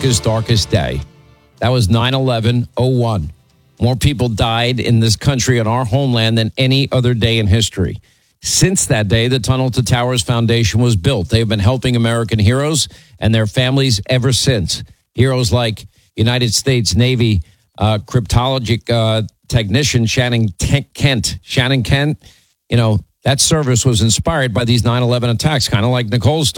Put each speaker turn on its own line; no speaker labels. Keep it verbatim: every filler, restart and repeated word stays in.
America's darkest day. That was nine eleven oh one. More people died in this country on our homeland than any other day in history. Since that day, the Tunnel to Towers Foundation was built. They've been helping American heroes and their families ever since. Heroes like United States Navy uh, cryptologic uh, technician Shannon Kent. Shannon Kent, you know, that service was inspired by these nine eleven attacks, kind of like Nicole's story.